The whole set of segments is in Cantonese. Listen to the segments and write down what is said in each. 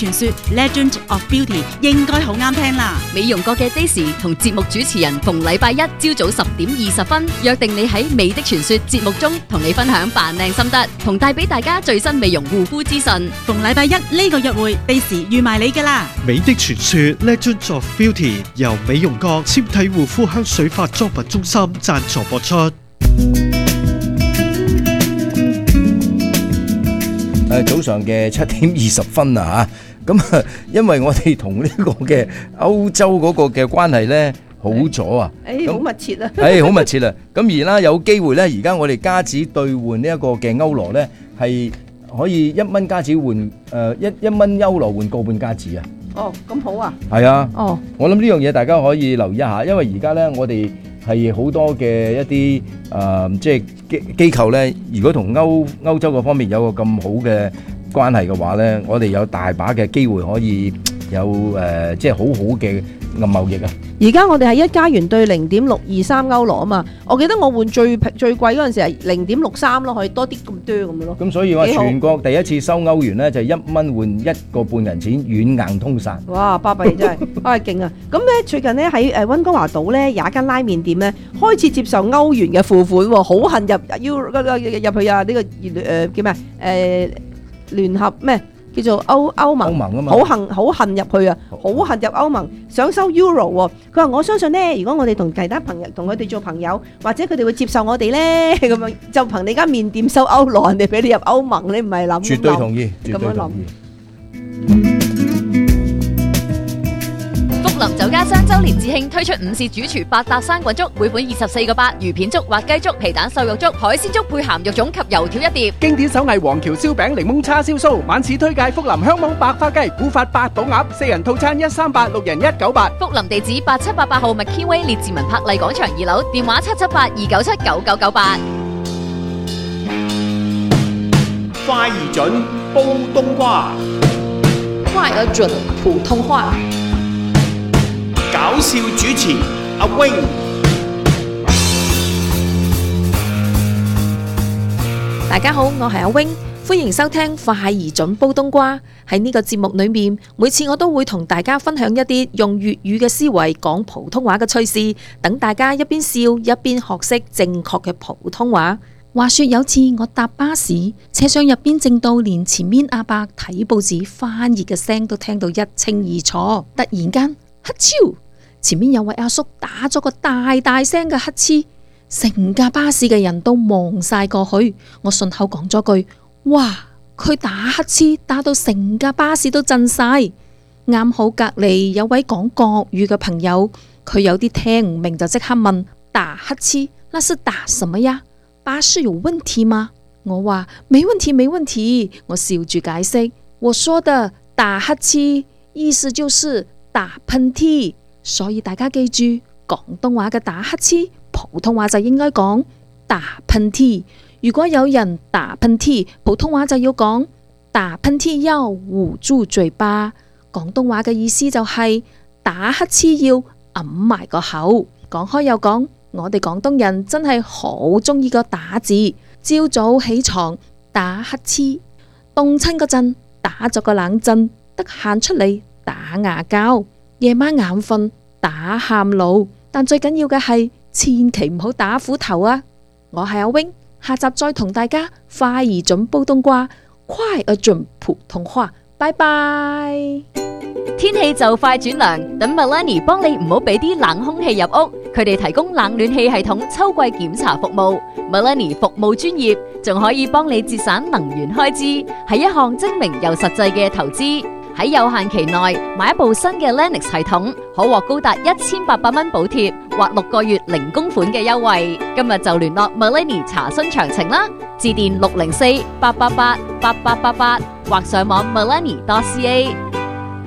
傳說 Legend of Beauty 應該好啱聽啦。 美容國嘅 Daisy 同節目主持人逢禮拜一朝早10:20約定你喺美的傳說節目中同你分享扮靚心得，同帶俾大家最新美容護膚資訊。 逢禮拜一呢個約會 Daisy 預埋你㗎啦。 美的傳說 Legend of Beauty 由美容國纖體護膚香水化妝品中心贊助播出。 早上嘅7:20啊嚇，咁因為我哋同呢個嘅歐洲嗰個嘅關係咧好咗啊， 好密切啊， 好密切啦。咁而啦有機會咧，而家我哋加紙兌換呢一個嘅歐羅咧，係可以1蚊加紙換1蚊歐羅換個半加紙啊。 哦，咁好啊。 係啊。 哦， 我諗呢樣嘢大家可以留意一下，因為而家咧我哋係好多嘅一啲即係機構咧，如果同歐洲嗰方面有個咁好嘅關係嘅話咧，我哋有大把嘅機會可以有即係好好嘅貿易啊！ 而家我哋係1加元兌0.623歐羅啊嘛，我記得我換最貴嗰陣時係0.63咯，可以多啲咁多咁樣咯。 咁所以話全國第一次收歐元咧，就1蚊換1個半銀錢，軟硬通殺。 哇！巴閉真係，勁啊！咁咧最近咧喺溫哥華島咧有一間拉麵店咧開始接受歐元嘅付款喎，好恨入去啊！呢個叫咩聯合咩？叫做歐盟啊嘛，好恨入去啊，好恨入歐盟，想收 Euro 喎。佢話我相信咧，如果我哋同其他朋友同佢哋做朋友，或者佢哋會接受我哋咧，咁樣就憑你間麵店收歐羅，人哋俾你入歐盟，你唔係諗？ 絕對同意， 咁樣諗。 福林酒家雙週年節慶推出午市主廚百搭生滾粥，每款24個8，魚片粥、滑雞粥、皮蛋瘦肉粥、海鮮粥配鹹肉粽及油條一碟。 經典手藝黃橋燒餅、檸檬叉燒酥，晚市推介福林香網白花雞、古法八寶鴨，4人套餐138，6人198。 福林地址8788號McKeen Way列治文柏麗廣場2樓，電話778-297-9998。 快而準，煲冬瓜。 快而準，普通話。 搞笑主持阿 Wing， 大家好，我係阿 Wing，歡迎收聽快而準煲冬瓜。喺呢個節目裏面，每次我都會同大家分享一啲用粵語嘅思維講普通話嘅趣事，等大家一邊笑一邊學識正確嘅普通話。話說有次我搭巴士，車廂入邊靜到連前面阿伯睇報紙翻譯嘅聲都聽到一清二楚。突然間，黑超！前面有位阿叔打咗個大聲嘅乞嗤，成架巴士嘅人都望晒過去。我順口講咗句：哇！佢打乞嗤打到成架巴士都震晒。啱好隔籬有位講國語嘅朋友，佢有啲聽唔明就即刻問：打乞嗤，那是打什麼呀？巴士有問題嗎？我話沒問題，沒問題。我笑住解釋：我說的打乞嗤意思就是打噴嚏，所以大家記住，廣東話嘅打乞嗤，普通話就應該講打噴嚏。如果有人打噴嚏，普通話就要講打噴嚏要捂住嘴巴。廣東話嘅意思就係打乞嗤要揞埋個口。講開又講，我哋廣東人真係好中意個打字。朝早起床打乞嗤，凍親嗰陣打咗個冷震，得閒出嚟打牙膠，夜晚眼瞓打喊路，但最緊要嘅係千祈唔好打斧頭啊！我係阿 Wing，下集再同大家快而準煲冬瓜，快而準普通話，拜拜。 天氣就快轉涼，等 Melanie 幫你唔好俾啲冷空氣入屋。佢哋提供冷暖氣系統秋季檢查服務。Melanie 服務專業，仲可以幫你節省能源開支，係一項精明又實際嘅投資。喺有限期內買一部新嘅 Lennox 系統，可獲高達1800蚊補貼或6個月零供款嘅優惠。今日就聯絡 Melanie 查詢詳情啦，致電604-888-8888或上網 melanie.ca。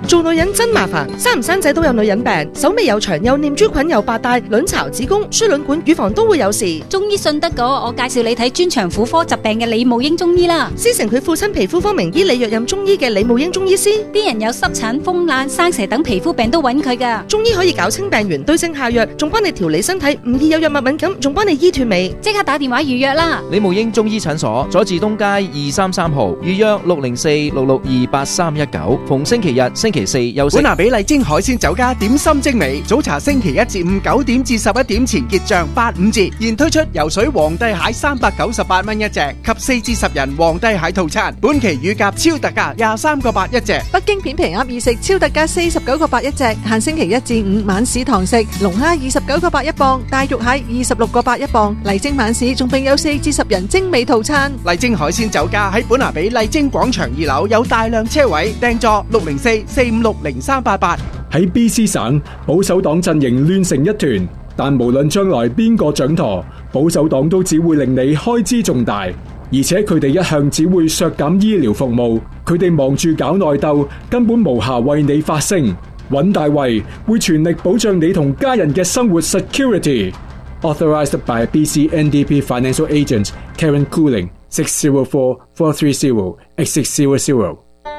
做女人真麻煩，生唔生仔都有女人病，手尾又長，又念珠菌，又白帶，卵巢、子宮、輸卵管、乳房都會有事。 終於信得過我介紹你睇專長婦科疾病嘅李慕英中醫啦。 師承佢父親皮膚科名醫李若任中醫嘅李慕英中醫師， 啲人有濕疹、風癩、生蛇等皮膚病都揾佢噶。 中醫可以搞清病源，對症下藥，仲幫你調理身體，唔易有藥物敏感，仲幫你醫脫尾。 即刻打電話預約啦！ 李慕英中醫診所，佐治東街233號，預約604-662-8319。逢星期日、星期四休息。 本拿比麗晶海鮮酒家點心精美，早茶星期一至五9點至11點前結賬85折，現推出游水皇帝蟹398蚊一隻及4至10人皇帝蟹套餐，本期乳鴿超特價23個8一隻。 北京片皮鴨易食超特價49個8一隻，限星期一至五晚市堂食，龍蝦29個8一磅，大肉蟹26個8一磅，麗晶晚市仲並有4至10人精美套餐。 麗晶海鮮酒家喺本拿比麗晶廣場2樓有大量車位，訂座604-456-0388。 喺 BC 省，保守黨陣營亂成一團，但無論將來邊個掌舵，保守黨都只會令你開支重大，而且佢哋一向只會削減醫療服務，佢哋忙住搞內鬥，根本無暇為你發聲。尹大衛會全力保障你同家人嘅生活 security。Authorized by BC NDP Financial Agent Karen Cooling 604-430-8600。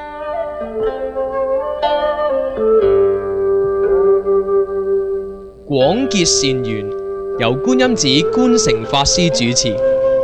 廣結善緣，由觀音寺觀誠法師主持。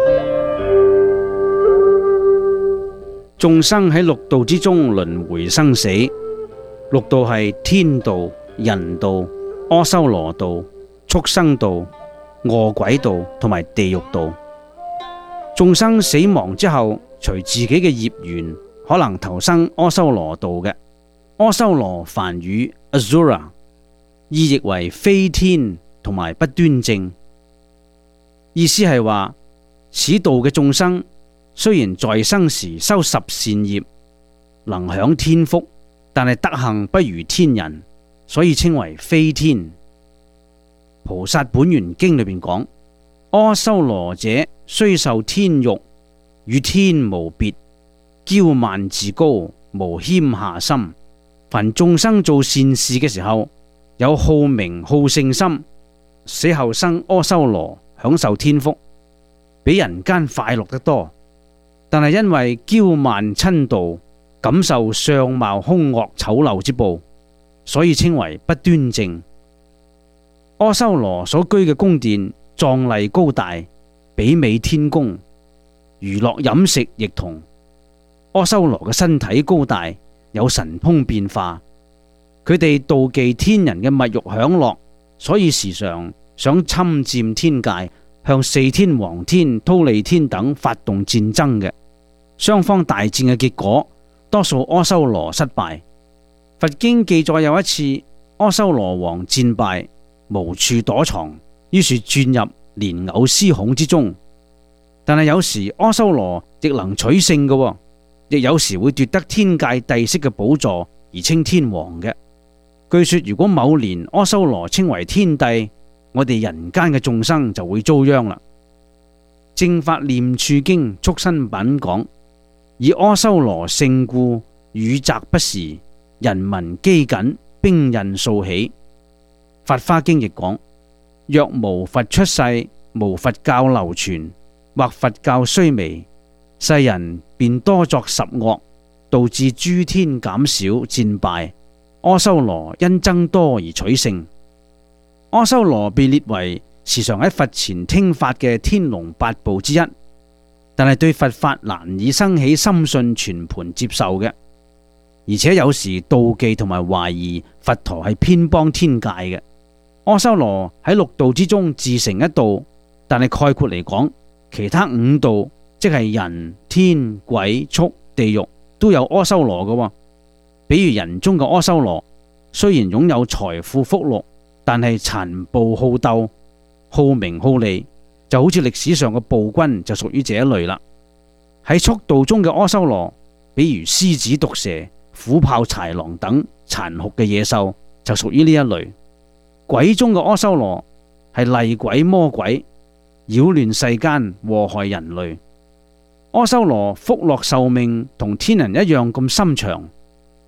眾生喺六道之中輪迴生死，六道係天道、人道、阿修羅道、畜生道、餓鬼道同埋地獄道。眾生死亡之後，隨自己嘅業緣，可能投生阿修羅道嘅。阿修羅梵語 Azura， 意譯為非天同埋不端正，意思係話此道嘅眾生雖然在生時修十善業，能享天福，但係德行不如天人，所以稱為非天。菩薩本願經裏邊講，阿修羅者雖受天欲，與天無別，驕慢自高，無謙下心。凡眾生做善事嘅時候，有好名好勝心，死後生阿修羅，享受天福，比人間快樂得多。但係因為驕慢嗔妒，感受相貌凶惡醜陋之報，所以稱為不端正。阿修羅所居嘅宮殿壯麗高大，媲美天宮，娛樂飲食亦同。阿修羅嘅身體高大，有神通變化，佢哋妒忌天人嘅物欲享樂，所以時常想侵佔天界，向四天王天、忉利天等發動戰爭嘅。雙方大戰嘅結果，多數阿修羅失敗。佛經記載有一次，阿修羅王戰敗，無處躲藏，於是轉入蓮藕絲孔之中。但係有時阿修羅亦能取勝嘅，亦有時會奪得天界帝釋嘅寶座而稱天王嘅。據說如果某年阿修羅稱為天帝，我哋人間嘅眾生就會遭殃啦。正法念處經畜生品講，以阿修羅勝故，雨澤不時，人民饑饉，兵刃數起。法華經亦講，若無佛出世，無佛教流傳，或佛教衰微，世人便多作十惡，導致諸天減少戰敗，阿修羅因增多而取勝。阿修羅被列為時常喺佛前聽法嘅天龍八部之一，但係對佛法難以生起深信全盤接受嘅，而且有時妒忌同埋懷疑佛陀係偏幫天界嘅。阿修羅喺六道之中自成一道，但係概括嚟講，其他五道即係人、天、鬼、畜、地獄都有阿修羅嘅。比如人中嘅阿修羅，雖然擁有財富福祿，但係殘暴好鬥、好名好利，就好似歷史上嘅暴君就屬於這一類啦。喺畜道中嘅阿修羅，比如獅子、毒蛇、虎豹、豺狼等殘酷嘅野獸，就屬於呢一類。鬼中嘅阿修羅係厲鬼魔鬼，擾亂世間，禍害人類。阿修羅福樂壽命同天人一樣咁深長，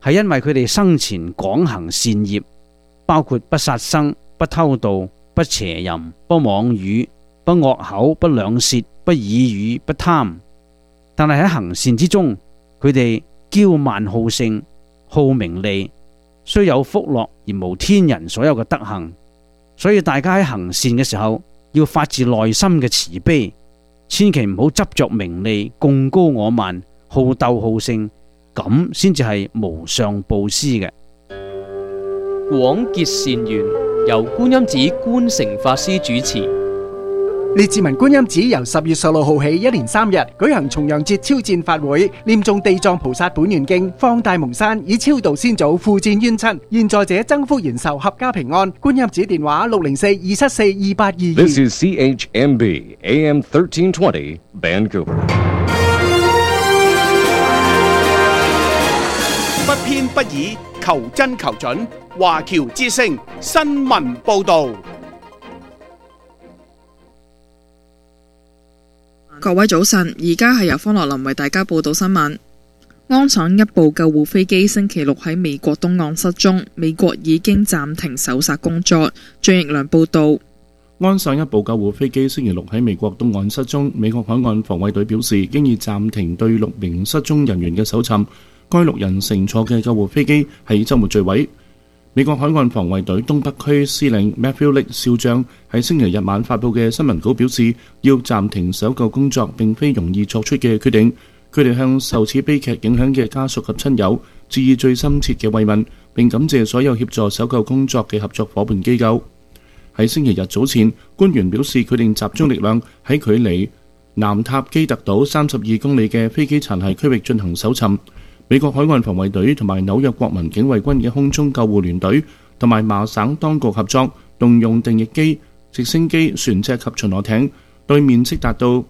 係因為佢哋生前廣行善業，包括不殺生、不偷盜、不邪淫、不妄語、不惡口、不兩舌、不綺語、不貪。但係喺行善之中，佢哋驕慢好勝、好名利，雖有福樂而無天人所有嘅德行。所以大家喺行善嘅時候，要發自內心嘅慈悲，千祈唔好執着名利、貢高我慢、好鬥好勝，咁先至係無上布施嘅。 廣結善緣，由觀音寺觀誠法師主持。 列治文觀音寺由10月16號起1連3日舉行重陽節超薦法會，念誦地藏菩薩本願經，放大蒙山，以超度先祖，負戰冤親，現在者增福延壽，合家平安。觀音寺電話604-274-2822。 This is CHMB AM 1320 Vancouver。 不偏不倚，求真求準。華僑之聲新聞報導。 各位早晨，而家係由方樂林為大家報道新聞。安省一部救護飛機星期六喺美國東岸失蹤，美國已經暫停搜索工作。張奕良報道。 安省一部救護飛機星期六喺美國東岸失蹤，美國海岸防衛隊表示，經已暫停對6名失蹤人員嘅搜尋。該6人乘坐嘅救護飛機喺週末墜毀。美國海岸防衛隊東北區司令 Matthew Lake 少將喺星期日晚發佈嘅新聞稿表示，要暫停搜救工作並非容易作出嘅決定。佢哋向受此悲劇影響嘅家屬及親友致以最深切嘅慰問，並感謝所有協助搜救工作嘅合作夥伴機構。喺星期日早前，官員表示決定集中力量喺距離南塔基特島32公里嘅飛機殘骸區域進行搜尋。美國海岸防衛隊同埋紐約國民警衛軍嘅空中救護聯隊同埋麻省當局合作，動用定翼機、直升機、船隻及巡邏艇，對面積達到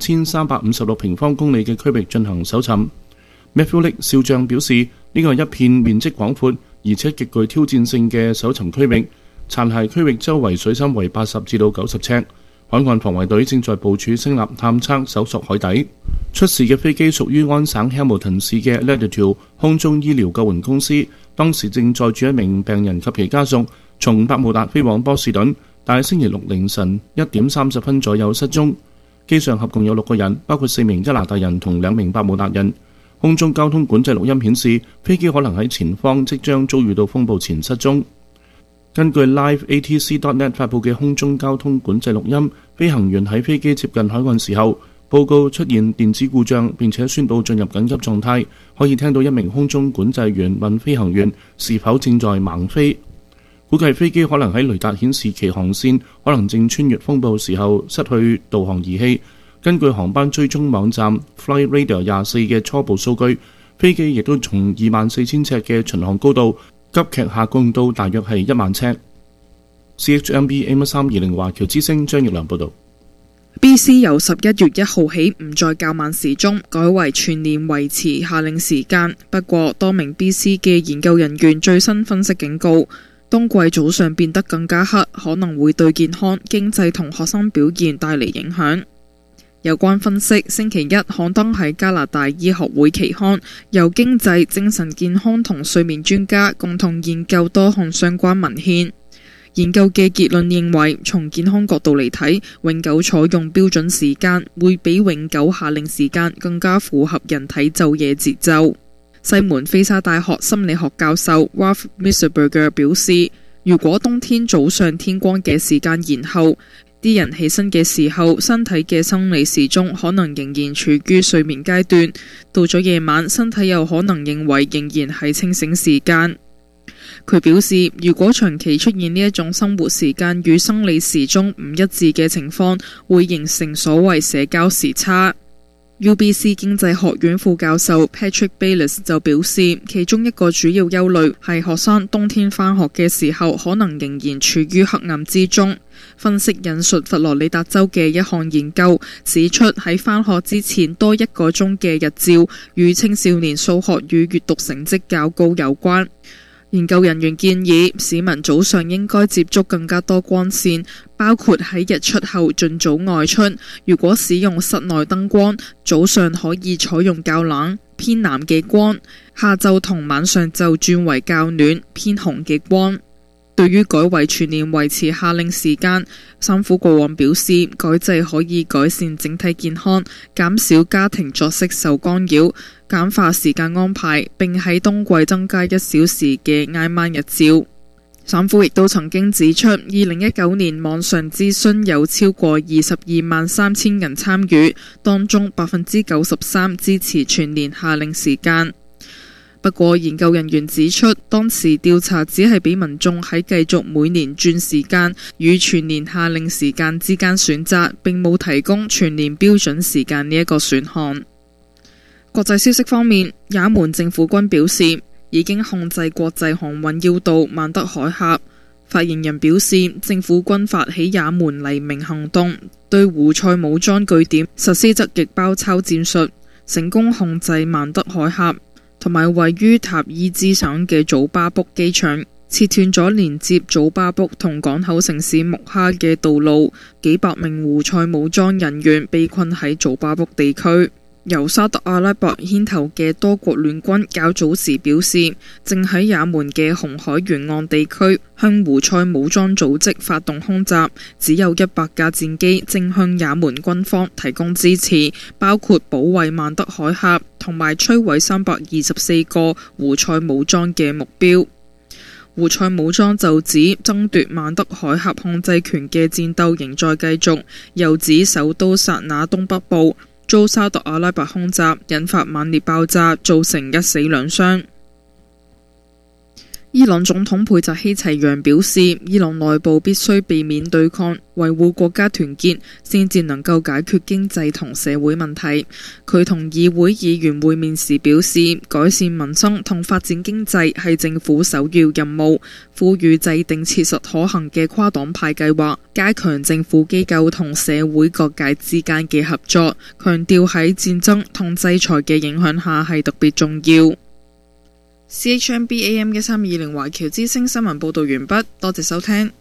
7356平方公里嘅區域進行搜尋。Matthew Lake 少將表示，呢個係一片面積廣闊而且極具挑戰性嘅搜尋區域，殘骸區域周圍水深為80至到90尺。海岸防衛隊正在部署聲納探測搜索海底。出事嘅飛機屬於安省 Hamilton 市嘅 Latitude 空中醫療救援公司，當時正載住一名病人及其家屬從百慕達飛往波士頓，但係星期六凌晨1點30分左右失蹤。機上合共有6個人，包括4名加拿大人同2名百慕達人。空中交通管制錄音顯示，飛機可能喺前方即將遭遇到風暴前失蹤。根據 LiveATC.net 發布嘅空中交通管制錄音，飛行員喺飛機接近海岸時候報告出現電子故障，並且宣布進入緊急狀態。可以聽到一名空中管制員問飛行員是否正在盲飛。估計飛機可能喺雷達顯示其航線可能正穿越風暴時候失去導航儀器。根據航班追蹤網站 Flightradar 24嘅初步數據，飛機亦都從24000尺嘅巡航高度急劇下降到大約係1萬尺。CHMB AM1320 華僑之聲張奕良報導。 BC 由11月1號起唔再較慢時鐘，改為全年維持夏令時間。不過，多名 BC 嘅研究人員最新分析警告，冬季早上變得更加黑，可能會對健康、經濟同學生表現帶嚟影響。有關分析星期一刊登喺加拿大醫學會期刊，由經濟、精神健康同睡眠專家共同研究多項相關文獻。研究嘅結論認為，從健康角度嚟睇，永久採用標準時間會比永久夏令時間更加符合人體晝夜節奏。西門菲沙大學心理學教授 Ralph Misselberger 表示，如果冬天早上天光嘅時間延後，啲人起身嘅時候，身體嘅生理時鐘可能仍然處於睡眠階段，到咗夜晚，身體又可能認為仍然係清醒時間。佢表示，如果長期出現呢一種生活時間與生理時鐘唔一致嘅情況，會形成所謂社交時差。UBC 經濟學院副教授 Patrick Baylis 就表示，其中一個主要憂慮係學生冬天返學嘅時候可能仍然處於黑暗之中。分析引述佛羅里達州嘅一項研究，指出喺返學之前多1個鐘嘅日照與青少年數學與閱讀成績較高有關。研究人員建議市民早上應該接觸更加多光線，包括喺日出後盡早外出。如果使用室內燈光，早上可以採用較冷、 偏藍嘅光，下晝同晚上就轉為較暖偏紅嘅光。對於改為全年維持夏令時間，三府過往表示改制可以改善整體健康，減少家庭作息受干擾，簡化時間安排，並喺冬季增加1小時嘅挨晚日照。三府亦都曾經指出，2019年網上諮詢有超過223000人參與，當中93%支持全年夏令時間。不過，研究人員指出，當時調查只係俾民眾喺繼續每年轉時間與全年夏令時間之間選擇，並冇提供全年標準時間呢一個選項。國際消息方面，也門政府軍表示已經控制國際航運要道曼德海峽。發言人表示，政府軍發起也門黎明行動，對胡塞武裝據點實施側翼包抄戰術，成功控制曼德海峽同埋位於塔伊茲省嘅祖巴卜機場，切斷咗連接祖巴卜同港口城市木哈嘅道路。幾百名胡塞武裝人員被困喺祖巴卜地區。由沙特阿拉伯牽頭嘅多國聯軍較早時表示，正喺也門嘅紅海沿岸地區向胡塞武裝組織發動空襲，只有100架戰機正向也門軍方提供支持，包括保衛曼德海峽同埋摧毀324個胡塞武裝嘅目標。胡塞武裝就指爭奪曼德海峽控制權嘅戰鬥仍在繼續，又指首都薩那東北部遭沙特阿拉伯空襲，引發猛烈爆炸，造成1死2傷。伊朗總統佩澤希齊揚表示，伊朗內部必須避免對抗，維護國家團結，先至能夠解決經濟同社會問題。佢同議會議員會面時表示，改善民生同發展經濟係政府首要任務，呼籲制定切實可行嘅跨黨派計劃，加強政府機構同社會各界之間嘅合作，強調喺戰爭同制裁嘅影響下係特別重要。CHMB AM 1320華僑之聲新聞報道完畢，多謝收聽。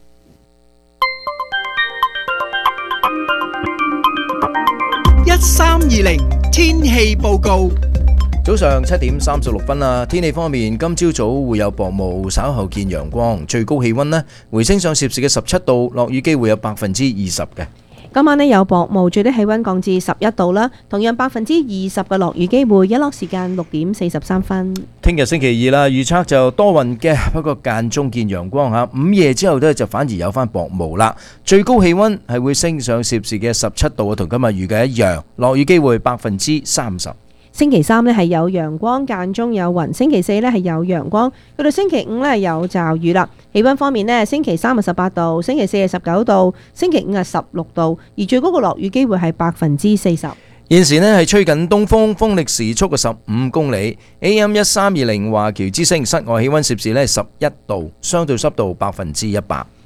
1320天氣報告。 早上7點36分啦。天氣方面，今朝早會有薄霧，稍後見陽光，最高氣溫呢回升上攝氏嘅17度，落雨機會有20%嘅。 今晚呢有薄霧，最低氣溫降至11度啦，同樣20%嘅落雨機會，日落時間6點43分。 聽日星期二啦，預測就多雲嘅，不過間中見陽光嚇。午夜之後呢就反而有翻薄霧啦，最高氣溫係會升上攝氏嘅17度，同今日預計一樣，落雨機會30%。 星期三呢係有陽光，間中有雲。星期四呢係有陽光，去到星期五呢有驟雨啦。氣溫方面呢，星期三係18度，星期四係19度，星期五係16度，而最高嘅落雨機會係40%。 現時呢係吹緊東風，風力時速嘅15公里。AM 1320華僑之聲，室外氣溫攝氏呢11度，相對濕度100%。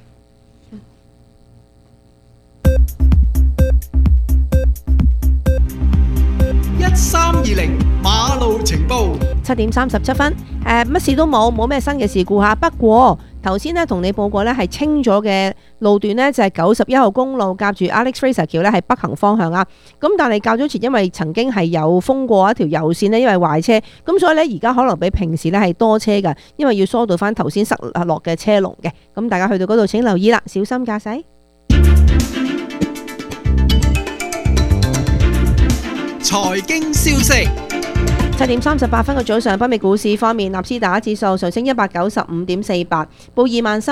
1320馬路情報。 7點37分，乜事都冇咩新嘅事故嚇。不過頭先呢同你報過呢係清咗嘅路段呢，就係91號公路夾住 Alex Fraser 橋呢係北行方向啊。咁但係較早前因為曾經係有封過一條右線呢，因為壞車，咁所以呢而家可能比平時呢係多車㗎，因為要疏導翻頭先塞落嘅車龍嘅。咁大家去到嗰度請留意啦，小心駕駛。 財經消息。 7點38分嘅早上，北美股市方面，納斯達克指數上升195.48，報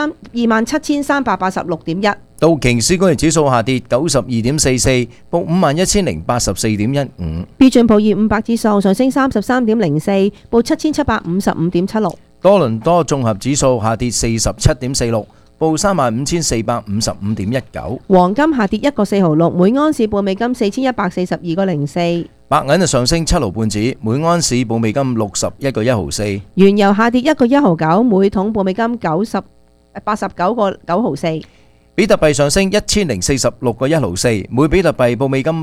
27,386.1。 道瓊斯工業指數下跌92.44，報51,084.15。 標準普爾500指數上升33.04，報7,755.76。 多倫多綜合指數下跌47.46。報35,455.19， 黃金下跌1.4毫6，每盎司報美金4,142.04， 白銀上升7毫半子，每盎司報美金61.1毫4， 原油下跌1.1毫9，每桶報美金89.9毫4， 比特幣上升1046.1毫4，每比特幣報美金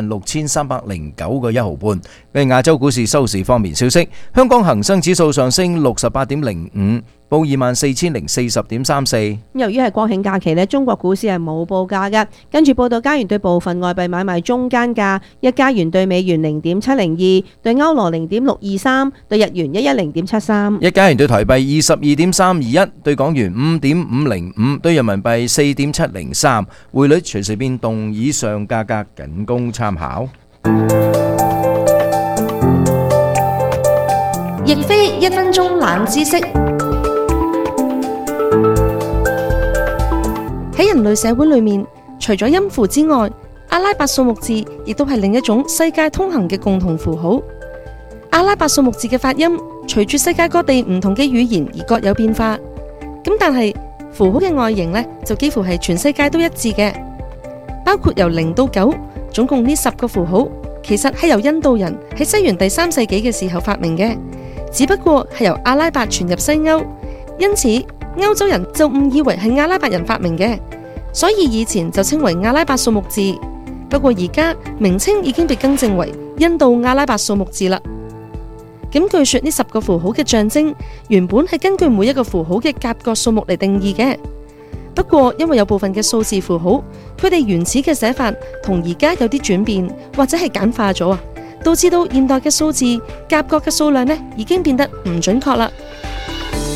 86,309.1毫半。喺亞洲股市收市方面消息，香港恒生指數上升68.05， 報 24,040.34。 由於係國慶假期呢，中國股市係冇報價嘅。跟住報道，加元對部分外幣買賣中間價：一加元對美元0.702，對歐羅0.623，對日元110.73。 一加元對台幣22.321，對港元5.505，對人民幣4.703。匯率隨時變動，以上價格僅供參考。 亦非1分鐘冷知識。喺人類社會裏面，除咗音符之外，阿拉伯數目字亦都係另一種世界通行嘅共同符號。阿拉伯數目字嘅發音隨住世界各地唔同嘅語言而各有變化。咁但係符號嘅外形呢，就幾乎係全世界都一致嘅，包括由0到9，總共呢10個符號，其實係由印度人喺西元第3世紀嘅時候發明嘅，只不過係由阿拉伯傳入西歐，因此歐洲人就誤以為係阿拉伯人發明嘅，所以以前就稱為阿拉伯數目字。不過而家名稱已經被更正為印度阿拉伯數目字啦。咁據說呢10個符號嘅象徵原本係根據每一個符號嘅夾角數目嚟定義嘅，不過因為有部分嘅數字符號，佢哋原始嘅寫法同而家有啲轉變，或者係簡化咗啊，導致到現代嘅數字夾角嘅數量呢已經變得唔準確啦。